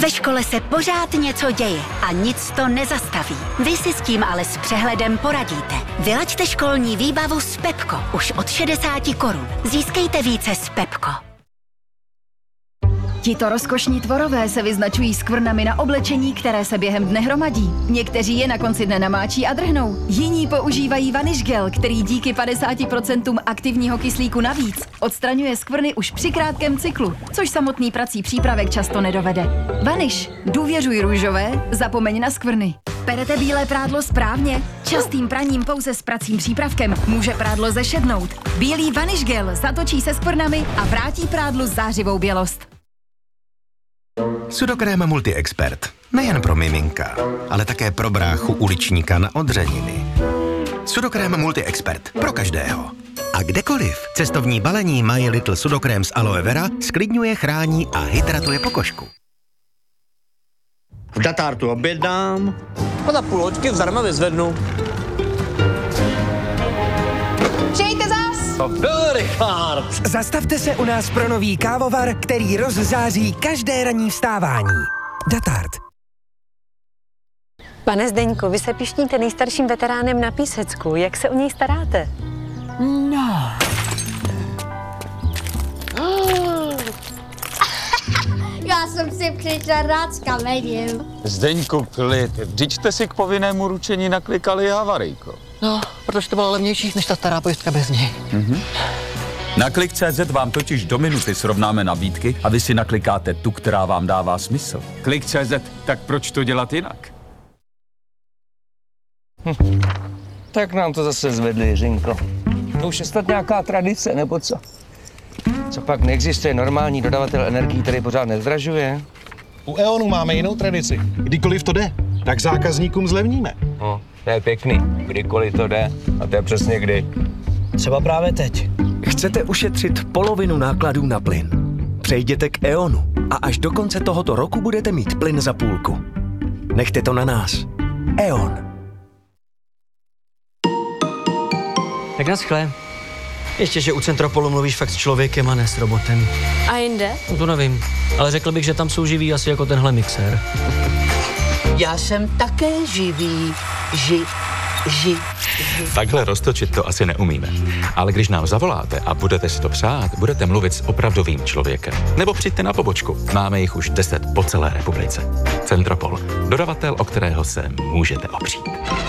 Ve škole se pořád něco děje a nic to nezastaví. Vy si s tím ale s přehledem poradíte. Vylaďte školní výbavu s Pepko už od 60 korun. Získejte více s Pepko. Tito rozkošní tvorové se vyznačují skvrnami na oblečení, které se během dne hromadí. Někteří je na konci dne namáčí a drhnou. Jiní používají Vanish Gel, který díky 50% aktivního kyslíku navíc odstraňuje skvrny už při krátkém cyklu, což samotný prací přípravek často nedovede. Vanish, důvěřuj růžové, zapomeň na skvrny. Perete bílé prádlo správně? Častým praním pouze s pracím přípravkem může prádlo zešednout. Bílý Vanish Gel zatočí se skvrnami a vrátí prádlu zářivou bělost. Sudokréma Multi-Expert. Nejen pro miminka, ale také pro bráchu uličníka na odřeniny. Sudokréma Multi-Expert. Pro každého. A kdekoliv. Cestovní balení My Little Sudokrém z aloe vera sklidňuje, chrání a hydratuje pokožku. V Datartu objednám a za půl hoďky zdarma vyzvednu. Přijďte zas! To byl Richard. Zastavte se u nás pro nový kávovar, který rozzáří každé ranní vstávání. Datart. Pane Zdeňku, vy se pišníte nejstarším veteránem na Písecku. Jak se o něj staráte? No. Já jsem si přišla rád s kamením. Zdeňku, klid. Vždyť jste si k povinnému ručení naklikali havarijko. No, protože to bylo levnější než ta stará pojistka bez něj. Na Klik.cz vám totiž do minuty srovnáme nabídky a vy si naklikáte tu, která vám dává smysl. Klik.cz, tak proč to dělat jinak? Tak nám to zase zvedli, Jiřinko. To už je snad nějaká tradice, nebo co? Co pak neexistuje normální dodavatel energií, který pořád nezdražuje? U E.ONu máme jinou tradici. Kdykoliv to jde, tak zákazníkům zlevníme. No, to je pěkný. Kdykoliv to jde. A to je přesně kdy. Třeba právě teď. Chcete ušetřit polovinu nákladů na plyn? Přejděte k E.ONu a až do konce tohoto roku budete mít plyn za půlku. Nechte to na nás. E.ON. Tak naschle. Ještě, že u Centropolu mluvíš fakt s člověkem a ne s robotem. A jinde? No to nevím, ale řekl bych, že tam jsou živí asi jako tenhle mixér. Já jsem také živý. Takhle roztočit to asi neumíme. Ale když nám zavoláte a budete si to přát, budete mluvit s opravdovým člověkem. Nebo přijďte na pobočku. Máme jich už 10 po celé republice. Centropol. Dodavatel, o kterého se můžete opřít.